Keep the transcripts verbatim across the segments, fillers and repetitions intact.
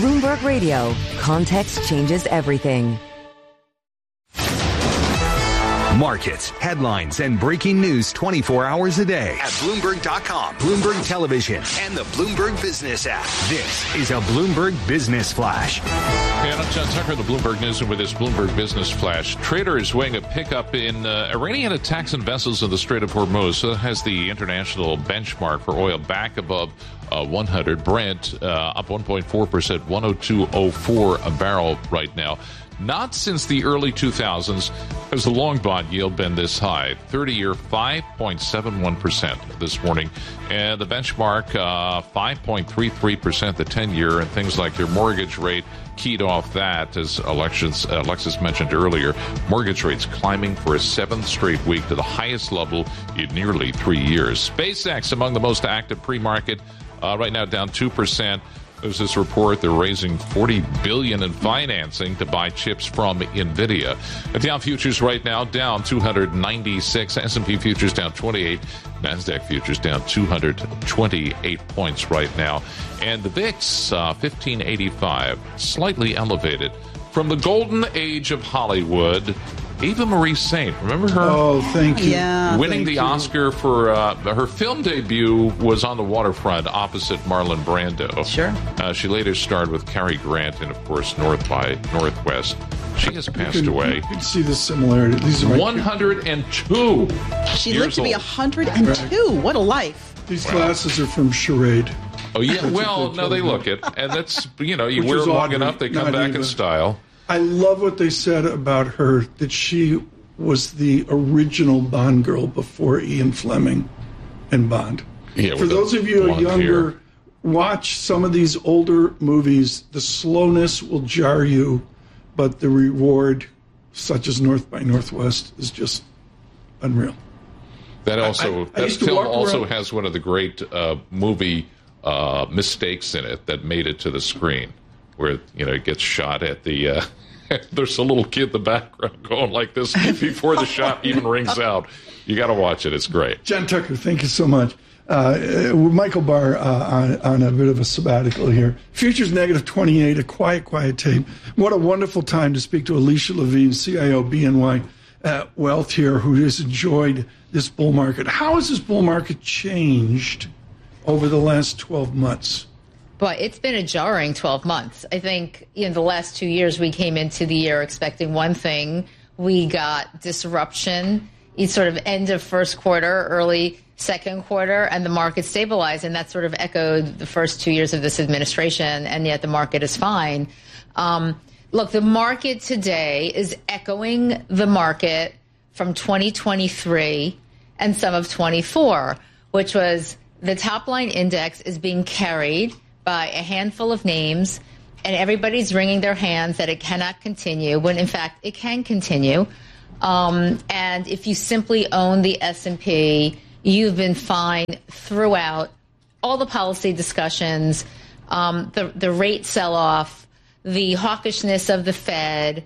Bloomberg Radio. Context changes everything. Markets, headlines, and breaking news twenty-four hours a day at Bloomberg dot com, Bloomberg Television, and the Bloomberg Business app. This is a Bloomberg Business Flash. Hey, I'm John Tucker, the Bloomberg News, and with this Bloomberg Business Flash, traders weighing a pickup in uh, Iranian attacks on vessels in the Strait of Hormuz uh, has the international benchmark for oil back above uh, one hundred. Brent uh, up one point four percent, one oh two oh four a barrel right now. Not since the early two thousands has the long bond yield been this high. thirty-year, five point seven one percent this morning. And the benchmark, uh, five point three three percent the ten-year, and things like their mortgage rate keyed off that, as Alexis, uh, Alexis mentioned earlier. Mortgage rates climbing for a seventh straight week to the highest level in nearly three years. SpaceX among the most active pre-market, uh, right now down two percent. There's this report they're raising forty billion dollars in financing to buy chips from NVIDIA. The Dow futures right now down two hundred ninety-six. S and P futures down twenty-eight. NASDAQ futures down two hundred twenty-eight points right now. And the V I X, uh, fifteen eighty-five, slightly elevated. From the golden age of Hollywood, Eva Marie Saint, remember her? Oh, thank you. Yeah, Winning the you. Oscar for uh, her film debut was on the waterfront opposite Marlon Brando. Sure. Uh, she later starred with Cary Grant in, of course, North by Northwest. She has passed you can, away. You can see the similarity. These are my one hundred two. She years lived to be old. one hundred two. What a life. These glasses are from Charade. Oh, yeah. That's Well, what they no, they told me. look it. And that's, you know, you Which wear is them long Audrey, enough, they come not back Eva. in style. I love what they said about her, that she was the original Bond girl before Ian Fleming and Bond. Yeah, For with the those of you who are blonde younger, hair. watch some of these older movies. The slowness will jar you, but the reward, such as North by Northwest, is just unreal. That also, I- I that used to film walk also around- has one of the great uh, movie uh, mistakes in it that made it to the screen, where, you know, it gets shot at the. Uh, there's a little kid in the background going like this before the shot even rings out. You got to watch it; it's great. John Tucker, thank you so much. Uh, uh, Michael Barr uh, on, on a bit of a sabbatical here. Futures negative twenty-eight, a quiet, quiet tape. What a wonderful time to speak to Alicia Levine, C I O B N Y uh, Wealth here, who has enjoyed this bull market. How has this bull market changed over the last twelve months? But it's been a jarring twelve months. I think in the last two years, we came into the year expecting one thing. We got disruption, it's sort of end of first quarter, early second quarter, and the market stabilized. And that sort of echoed the first two years of this administration, and yet the market is fine. Um, look, the market today is echoing the market from twenty twenty-three and some of twenty-four, which was the top line index is being carried by a handful of names, and everybody's wringing their hands that it cannot continue, when in fact it can continue. Um, and if you simply own the S and P, you've been fine throughout all the policy discussions, um, the, the rate sell-off, the hawkishness of the Fed,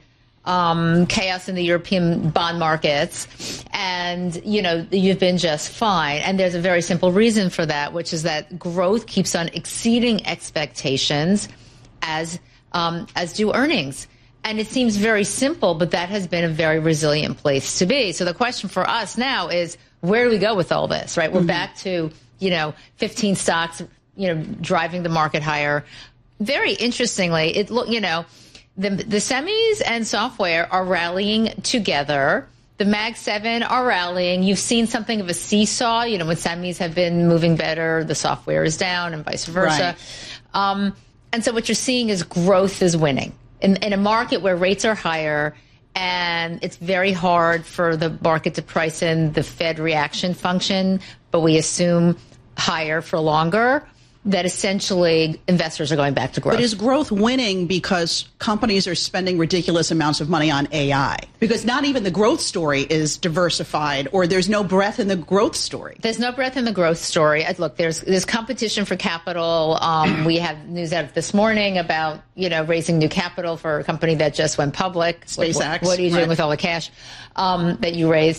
um, chaos in the European bond markets, and, you know, you've been just fine. And there's a very simple reason for that, which is that growth keeps on exceeding expectations as um, as do earnings. And it seems very simple, but that has been a very resilient place to be. So the question for us now is, where do we go with all this, right? We're mm-hmm. back to, you know, fifteen stocks, you know, driving the market higher. Very interestingly, it look, you know, the, the semis and software are rallying together. The Mag seven are rallying. You've seen something of a seesaw. You know, when semis have been moving better, the software is down and vice versa. Right. Um, and so what you're seeing is growth is winning. In, in a market where rates are higher and it's very hard for the market to price in the Fed reaction function, but we assume higher for longer, that essentially investors are going back to growth. But is growth winning because companies are spending ridiculous amounts of money on A I? Because not even the growth story is diversified, or there's no breadth in the growth story. There's no breadth in the growth story. Look, there's there's competition for capital. Um, we have news out this morning about, you know, raising new capital for a company that just went public. SpaceX. What, what are you doing right. with all the cash um, that you raised?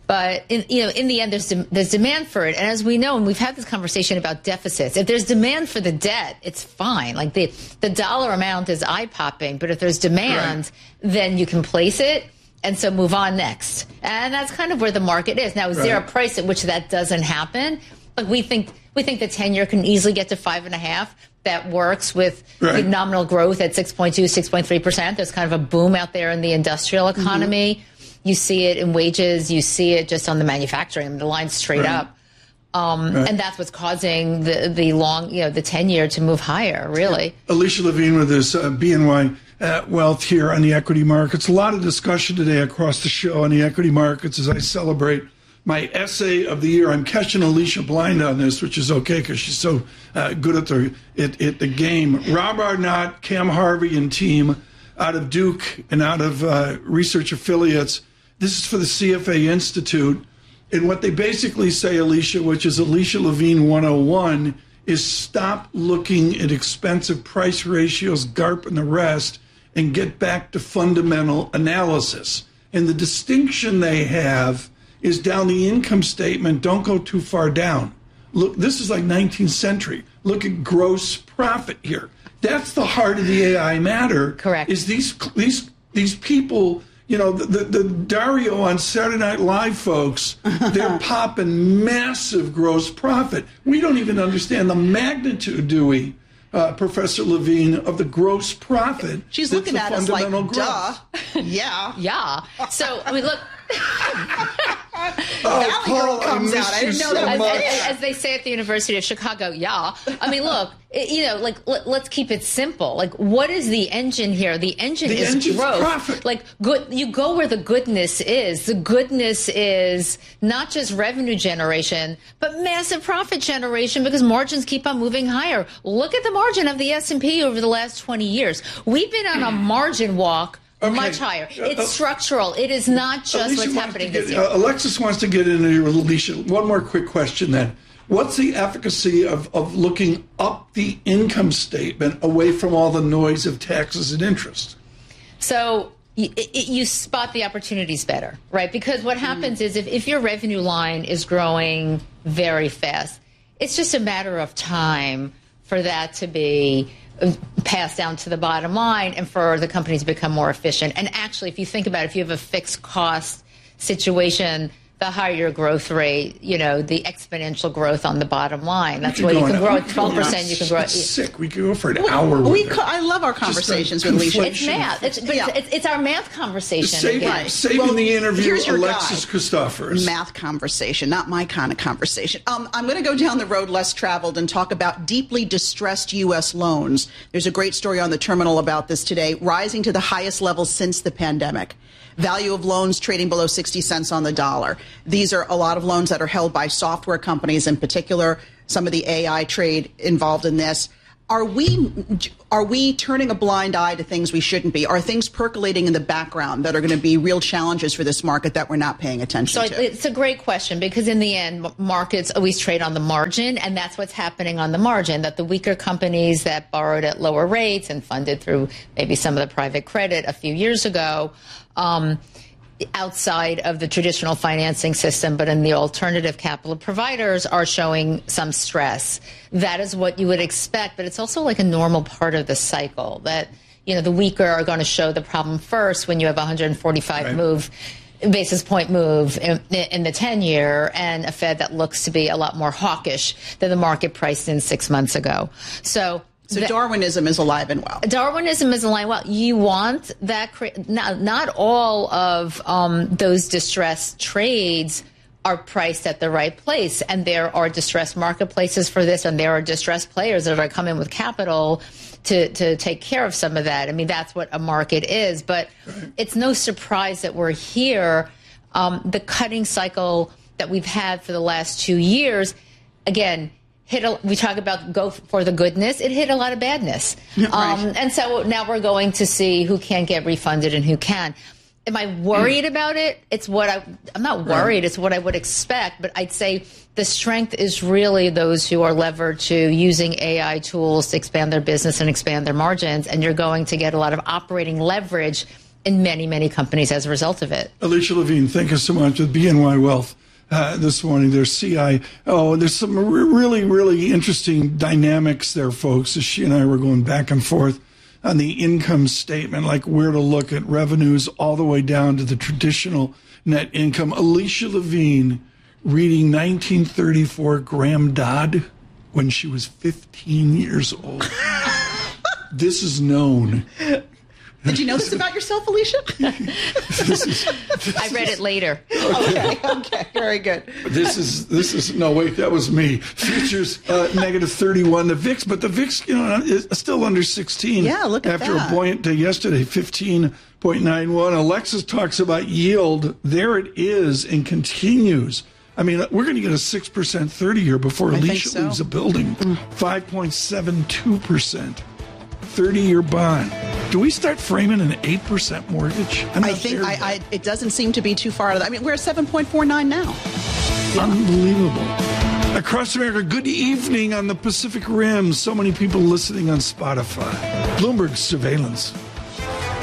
But in, you know, in the end, there's de- there's demand for it, and as we know, and we've had this conversation about deficits. If there's demand for the debt, it's fine. Like the the dollar amount is eye popping, but if there's demand, right. then you can place it, and so move on next. And that's kind of where the market is now. Is right. there a price at which that doesn't happen? Like we think we think the ten year can easily get to five and a half. That works with, right. with nominal growth at six point two, six point three percent. There's kind of a boom out there in the industrial economy. Mm-hmm. You see it in wages. You see it just on the manufacturing. I mean, the line's straight right. up. Um, right. And that's what's causing the, the long, you know, the ten-year to move higher, really. Alicia Levine with this uh, B N Y uh, Wealth here on the equity markets. A lot of discussion today across the show on the equity markets as I celebrate my essay of the year. I'm catching Alicia blind on this, which is okay because she's so uh, good at the, at, at the game. Rob Arnott, Cam Harvey, and team out of Duke and out of uh, research affiliates. This is for the C F A Institute. And what they basically say, Alicia, which is Alicia Levine one oh one, is stop looking at expensive price ratios, G A R P and the rest, and get back to fundamental analysis. And the distinction they have is down the income statement. Don't go too far down. Look, this is like nineteenth century. Look at gross profit here. That's the heart of the A I matter. Correct. Is these these these people, you know, the, the, the Dario on Saturday Night Live folks, they're popping massive gross profit. We don't even understand the magnitude, do we, uh, Professor Levine, of the gross profit? She's looking at us like, growth. duh. Yeah. Yeah. So, I mean, look. Oh, Paul, comes I out. I didn't know so that. As, as, as they say at the University of Chicago, yeah. I mean, look, it, you know, like let, let's keep it simple. Like, what is the engine here? The engine the is growth. Profit. Like, good. You go where the goodness is. The goodness is not just revenue generation, but massive profit generation because margins keep on moving higher. Look at the margin of the S and P over the last twenty years. We've been on a margin walk. Okay. Much higher. It's uh, structural. It is not just Alicia what's happening get, this year. Uh, Alexis wants to get into your Alicia. One more quick question then. What's the efficacy of, of looking up the income statement away from all the noise of taxes and interest? So you, it, you spot the opportunities better, right? Because what happens mm. is if, if your revenue line is growing very fast, it's just a matter of time for that to be passed down to the bottom line and for the company to become more efficient. And actually, if you think about it, if you have a fixed cost situation, the higher growth rate, you know, the exponential growth on the bottom line. That's why you can grow at twelve percent. You can grow. It's sick. We could go for an hour. We, with we I love our conversations with Alicia. It's math. It's, but yeah. it's, it's our math conversation. Saving, again. saving well, the interview, Alexis guy. Christophers. Math conversation, not my kind of conversation. Um, I'm going to go down the road less traveled and talk about deeply distressed U S loans. There's a great story on the terminal about this today, rising to the highest level since the pandemic. Value of loans trading below sixty cents on the dollar. These are a lot of loans that are held by software companies in particular, some of the A I trade involved in this. Are we are we turning a blind eye to things we shouldn't be? Are things percolating in the background that are going to be real challenges for this market that we're not paying attention so to? It's a great question because in the end, markets always trade on the margin, and that's what's happening on the margin, that the weaker companies that borrowed at lower rates and funded through maybe some of the private credit a few years ago, um, outside of the traditional financing system, but in the alternative capital providers are showing some stress. That is what you would expect, but it's also like a normal part of the cycle that, you know, the weaker are going to show the problem first when you have a one hundred forty-five right. move, basis point move in, in the ten year and a Fed that looks to be a lot more hawkish than the market priced in six months ago. So So Darwinism is alive and well. Darwinism is alive and well. You want that. Not, not all of um, those distressed trades are priced at the right place. And there are distressed marketplaces for this. And there are distressed players that are coming with capital to, to take care of some of that. I mean, that's what a market is. But it's no surprise that we're here. Um, the cutting cycle that we've had for the last two years, again, hit a, we talk about go for the goodness. It hit a lot of badness. Right. Um, and so now we're going to see who can get refunded and who can. Am I worried mm. about it? It's what I, I'm not worried. Right. It's what I would expect. But I'd say the strength is really those who are levered to using A I tools to expand their business and expand their margins. And you're going to get a lot of operating leverage in many, many companies as a result of it. Alicia Levine, thank you so much with B N Y Wealth. Uh, this morning, there's C I O. There's some re- really, really interesting dynamics there, folks, as she and I were going back and forth on the income statement, like where to look at revenues all the way down to the traditional net income. Alicia Levine reading nineteen thirty-four Graham Dodd when she was fifteen years old. This is known. Did you know this about yourself, Alicia? This is, this I read it later. Okay, okay, very good. This is this is no wait, that was me. Futures uh, negative thirty-one. The V I X, but the V I X, you know, is still under sixteen. Yeah, look at after that. a buoyant day yesterday, fifteen point nine one. Alexis talks about yield. There it is, and continues. I mean, we're going to get a six percent thirty-year before I think Alicia so. leaves the building. Five point seven two percent. thirty-year bond. Do we start framing an eight percent mortgage? I'm I not think there I, yet. I, it doesn't seem to be too far out of that. I mean, we're at seven point four nine now. Unbelievable. Across America, good evening on the Pacific Rim. So many people listening on Spotify. Bloomberg Surveillance.